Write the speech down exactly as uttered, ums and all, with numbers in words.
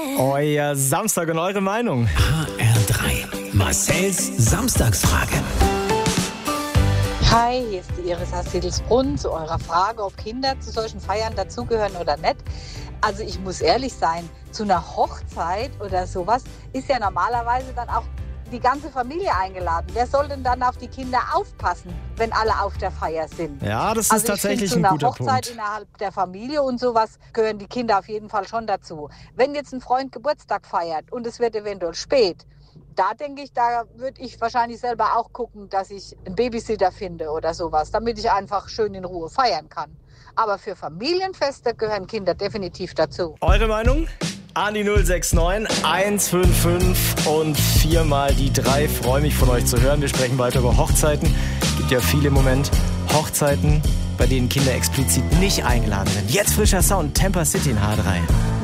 Euer Samstag und eure Meinung. H R drei. Marcells Samstagsfrage. Hi, hier ist die Iris aus Siedelsbrunn zu eurer Frage, ob Kinder zu solchen Feiern dazugehören oder nicht. Also ich muss ehrlich sein, zu einer Hochzeit oder sowas ist ja normalerweise dann auch die ganze Familie eingeladen. Wer soll denn dann auf die Kinder aufpassen, wenn alle auf der Feier sind? Ja, das ist also tatsächlich find, ein guter Hochzeit Punkt. Innerhalb der Familie und sowas gehören die Kinder auf jeden Fall schon dazu. Wenn jetzt ein Freund Geburtstag feiert und es wird eventuell spät, da denke ich, da würde ich wahrscheinlich selber auch gucken, dass ich einen Babysitter finde oder sowas, damit ich einfach schön in Ruhe feiern kann. Aber für Familienfeste gehören Kinder definitiv dazu. Eure Meinung? An die null sechs neun eins fünf fünf und viermal die drei. Freue mich von euch zu hören. Wir sprechen weiter über Hochzeiten. Gibt ja viele im Moment. Hochzeiten, bei denen Kinder explizit nicht eingeladen sind. Jetzt frischer Sound, Temper City in H drei.